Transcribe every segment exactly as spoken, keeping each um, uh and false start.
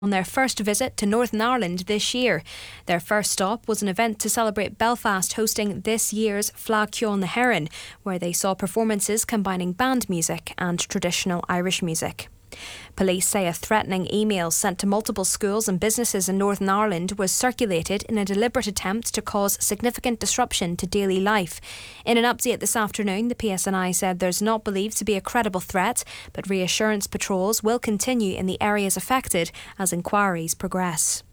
on their first visit to Northern Ireland this year. Their first stop was an event to celebrate Belfast hosting this year's Fleadh Cheoin na hÉireann, where they saw performances combining band music and traditional Irish music. Police say a threatening email sent to multiple schools and businesses in Northern Ireland was circulated in a deliberate attempt to cause significant disruption to daily life. In an update this afternoon, the P S N I said there's not believed to be a credible threat, but reassurance patrols will continue in the areas affected as inquiries progress.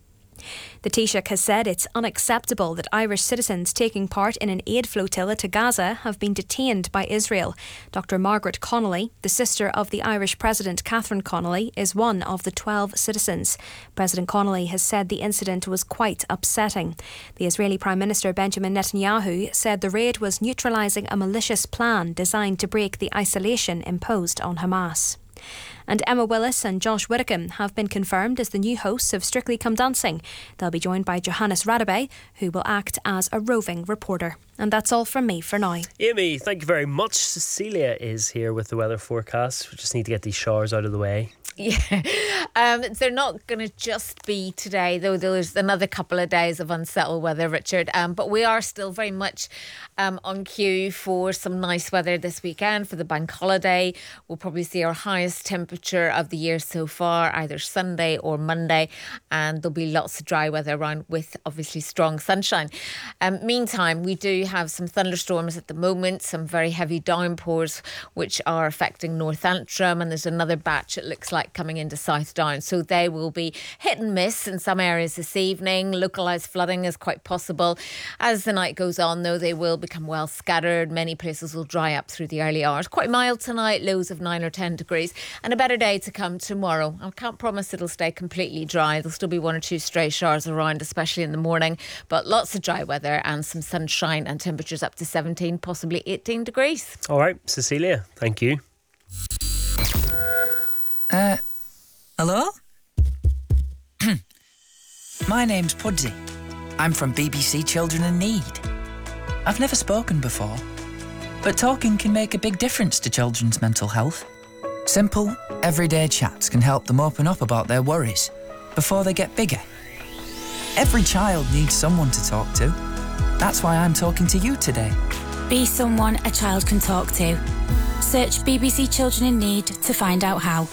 The Taoiseach has said it's unacceptable that Irish citizens taking part in an aid flotilla to Gaza have been detained by Israel. Doctor Margaret Connolly, the sister of the Irish President Catherine Connolly, is one of the twelve citizens. President Connolly has said the incident was quite upsetting. The Israeli Prime Minister Benjamin Netanyahu said the raid was neutralising a malicious plan designed to break the isolation imposed on Hamas. And Emma Willis and Josh Widdicombe have been confirmed as the new hosts of Strictly Come Dancing. They'll be joined by Johannes Radebe, who will act as a roving reporter. And that's all from me for now. Amy, thank you very much. Cecilia is here with the weather forecast. We just need to get these showers out of the way. Yeah, um, they're not going to just be today, though. There's another couple of days of unsettled weather, Richard. Um, but we are still very much um, on cue for some nice weather this weekend for the bank holiday. We'll probably see our highest temperature of the year so far, either Sunday or Monday. And there'll be lots of dry weather around with obviously strong sunshine. Um, meantime, we do have some thunderstorms at the moment, some very heavy downpours which are affecting North Antrim. And there's another batch, it looks like, coming into South Down. So they will be hit and miss in some areas this evening. Localised flooding is quite possible. As the night goes on, though, they will become well scattered. Many places will dry up through the early hours. Quite mild tonight, lows of nine or ten degrees. And a better day to come tomorrow. I can't promise it'll stay completely dry. There'll still be one or two stray showers around, especially in the morning. But lots of dry weather and some sunshine and temperatures up to seventeen, possibly eighteen degrees. All right, Cecilia, thank you. Uh, hello? My name's Pudsey. I'm from B B C Children in Need. I've never spoken before, but talking can make a big difference to children's mental health. Simple, everyday chats can help them open up about their worries before they get bigger. Every child needs someone to talk to. That's why I'm talking to you today. Be someone a child can talk to. Search B B C Children in Need to find out how.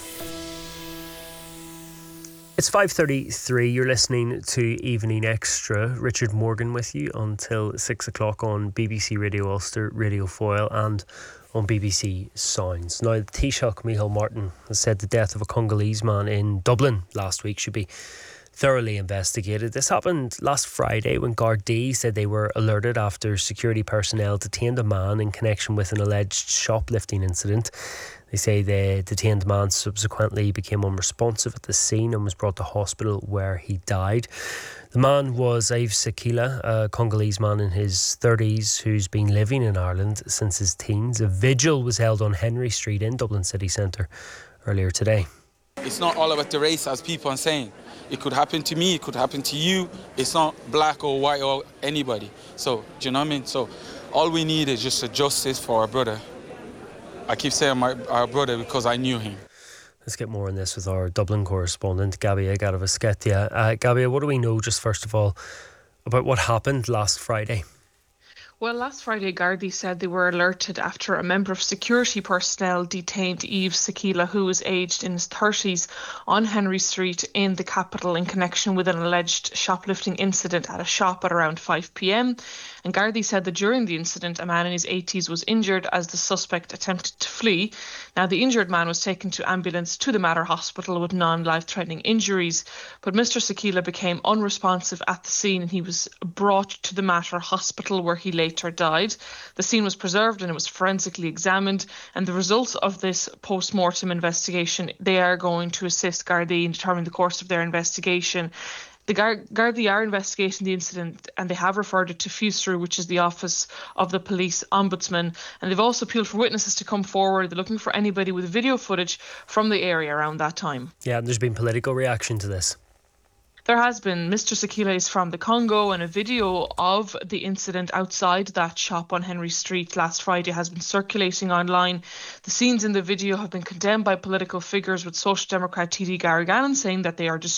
It's five thirty-three. You're listening to Evening Extra. Richard Morgan with you until six o'clock on B B C Radio Ulster, Radio Foyle and on B B C Sounds. Now, the Taoiseach Micheál Martin has said the death of a Congolese man in Dublin last week should be thoroughly investigated. This happened last Friday when Gardaí said they were alerted after security personnel detained a man in connection with an alleged shoplifting incident. They say the detained man subsequently became unresponsive at the scene and was brought to hospital where he died. The man was Yves Sekila, a Congolese man in his thirties who's been living in Ireland since his teens. A vigil was held on Henry Street in Dublin city centre earlier today. It's not all about the race, as people are saying. It could happen to me, it could happen to you. It's not black or white or anybody. So, do you know what I mean? So, all we need is just a justice for our brother. I keep saying my, our brother because I knew him. Let's get more on this with our Dublin correspondent, Gabia Garavasketia. Uh, Gabia, what do we know, just first of all, about what happened last Friday? Well, last Friday, Gardaí said they were alerted after a member of security personnel detained Yves Sekila, who was aged in his thirties, on Henry Street in the capital in connection with an alleged shoplifting incident at a shop at around five p.m. And Gardaí said that during the incident, a man in his eighties was injured as the suspect attempted to flee. Now, the injured man was taken to ambulance to the Mater Hospital with non-life-threatening injuries, but Mister Sekila became unresponsive at the scene and he was brought to the Mater Hospital where he lay died. The scene was preserved and it was forensically examined, and the results of this post-mortem investigation, they are going to assist Gardaí in determining the course of their investigation. The Gardaí are investigating the incident and they have referred it to FUSRU, which is the Office of the Police Ombudsman, and they've also appealed for witnesses to come forward. They're looking for anybody with video footage from the area around that time. Yeah, and there's been political reaction to this. There has been. Mister Sekila is from the Congo, and a video of the incident outside that shop on Henry Street last Friday has been circulating online. The scenes in the video have been condemned by political figures, with Social Democrat T D Gary Gannon saying that they are disturbing